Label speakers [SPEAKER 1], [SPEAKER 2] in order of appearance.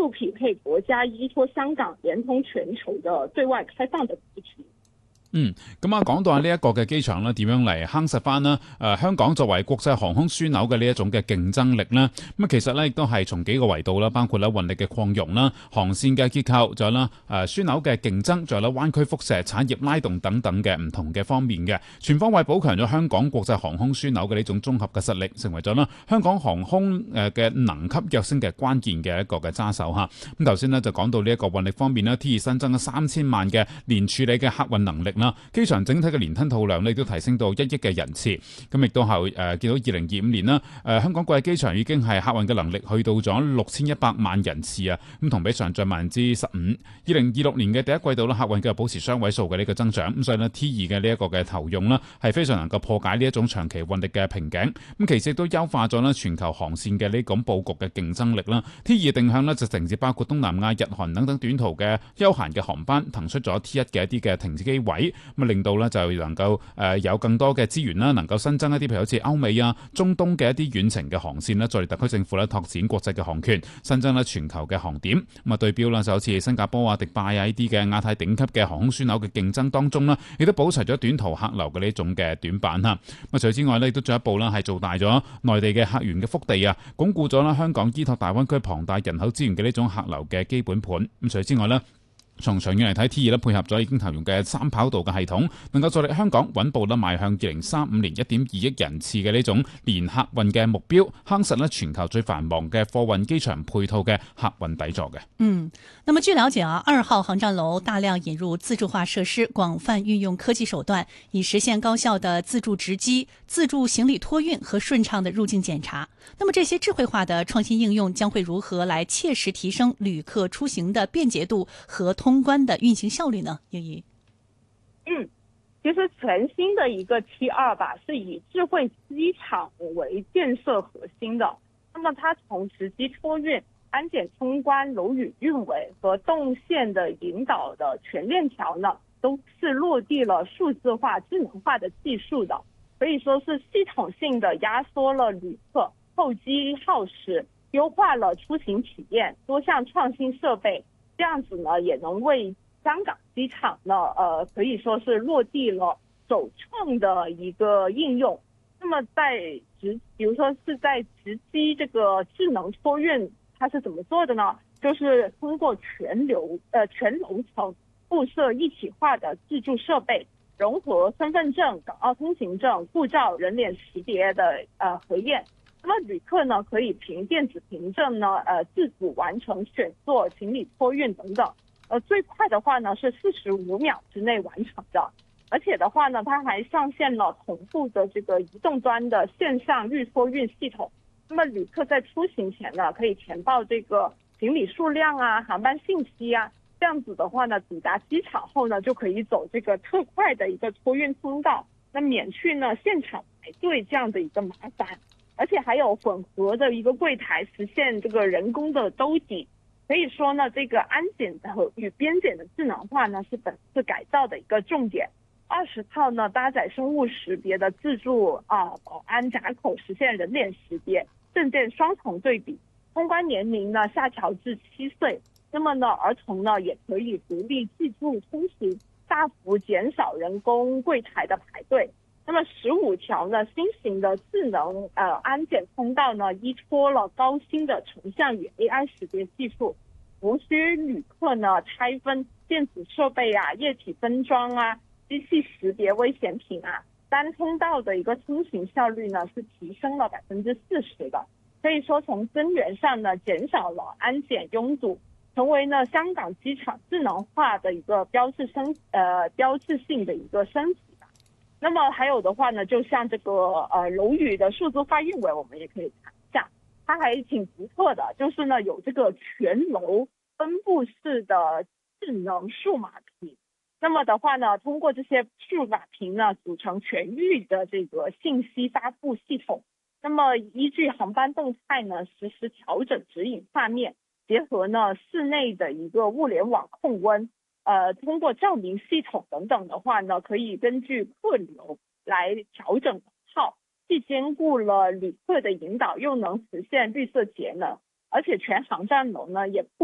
[SPEAKER 1] 速匹配國家依託香港連通全球的對外開放的議題。
[SPEAKER 2] 咁講到呢一個嘅機場咧，點樣嚟夯實翻啦？香港作為國際航空樞紐嘅呢一種嘅競爭力咧，咁其實咧亦都係從幾個維度啦，包括咧運力嘅擴容啦、航線嘅結構，仲有啦樞紐嘅競爭，仲有啦灣區輻射、產業拉動等等嘅唔同嘅方面嘅，全方位補強咗香港國際航空樞紐嘅呢種綜合嘅實力，成為咗啦香港航空嘅能級躍升嘅關鍵嘅一個嘅揸手嚇。咁頭先咧就講到呢一個運力方面啦 ，T2新增咗3000萬嘅年處理嘅客運能力啦。機場整體嘅年吞吐量亦都提升到1億嘅人次，咁亦都係見到2025年啦，香港國際機場已經係客運嘅能力去到咗6100萬人次啊，咁同比上漲15%。2026年嘅第一季度啦，客運繼續保持雙位數嘅呢個增長，咁所以呢 T2嘅呢一個嘅投用啦，係非常能夠破解呢一種長期運力嘅瓶頸。咁其實亦都優化咗啦全球航線嘅呢種佈局嘅競爭力啦。T2定向呢就承接包括東南亞、日韓等等短途嘅休閒嘅航班，騰出咗 T1嘅一啲嘅停機位。咁令到咧就能夠有更多嘅資源啦，能夠新增一啲譬如好似歐美啊、中東嘅一啲遠程嘅航線啦，作為特區政府咧拓展國際嘅航權，新增咧全球嘅航點。咁啊對標啦就好似新加坡啊、迪拜啊呢啲嘅亞太頂級嘅航空樞紐嘅競爭當中啦，亦都補齊咗短途客流嘅呢種嘅短板嚇。咁除此之外咧，亦都進一步啦係做大咗內地嘅客源嘅腹地啊，鞏固咗啦香港依託大灣區龐大人口資源嘅呢種客流嘅基本盤。咁除此之外咧，從長遠嚟睇 ，T2 配合咗已經投用嘅3跑道嘅系統，能夠助力香港穩步啦邁向2035年1.2億人次嘅呢種年客運嘅目標，夯實咧全球最繁忙嘅貨運機場配套嘅客運底座嘅。
[SPEAKER 3] 那麼據了解啊，2號航站樓大量引入自助化設施，廣泛運用科技手段，以實現高效的自助值機、自助行李託運和順暢的入境檢查。那麼這些智慧化的創新應用將會如何來切實提升旅客出行的便捷度和通關的運行效率呢？英儀。
[SPEAKER 1] 其實全新的一個 T2吧，是以智慧機場為建設核心的。那麼它從值機託運、安檢通關、樓宇運維和動線的引導的全鏈條呢，都是落地了數字化、智能化的技術的，可以說是系統性的壓縮了旅客候機耗時，優化了出行體驗，多項創新設備，這樣子呢也能為香港機場呢，可以說是落地了首創的一個應用。那麼比如說是在值機這個智能託運，它是怎麼做的呢？就是通過全樓層布設一體化的自助設備，融合身份證、港澳通行證、護照、人臉識別的核驗。那麼旅客呢可以憑電子憑證呢，自主完成選座、行李託運等等。最快的話呢是45秒之內完成的，而且的話呢，它還上線了同步的這個移動端的線上預託運系統。那麼旅客在出行前呢，可以填報這個行李數量啊、航班信息啊，這樣子的話呢，抵達機場後呢，就可以走這個特快的一個託運通道，那免去呢現場排隊這樣的一個麻煩，而且還有混合的一個櫃台，實現這個人工的兜底。可以說呢，這個安檢和與邊檢的智能化呢，是本次改造的一個重點。20套呢，搭載生物識別的自助保安閘口，實現人臉識別、證件雙重對比。通關年齡呢下調至7歲，那麼呢，兒童呢也可以獨立自助通行，大幅減少人工櫃台的排隊。那麼15條呢新型的智能安檢通道呢，依託了高新的成像與 AI 識別技術，無需旅客呢拆分電子設備啊、液體分裝啊、機器識別危險品啊，單通道的一個通行效率呢是提升了40%的。可以說從根源上呢減少了安檢擁堵，成為呢香港機場智能化的一個標誌性的一個升級。那麼還有的話呢，就像這個樓宇的數字化運維，我們也可以看一下，它還挺獨特的，就是呢有這個全樓分布式的智能數碼屏。那麼的話呢，通過這些數碼屏呢，組成全域的這個信息發布系統。那麼依據航班動態呢，實時調整指引畫面，結合呢室內的一個物聯網控溫。通過照明系統等等的話呢，可以根據客流來調整號，既兼顧了旅客的引導，又能實現綠色節能，而且全航站樓呢也不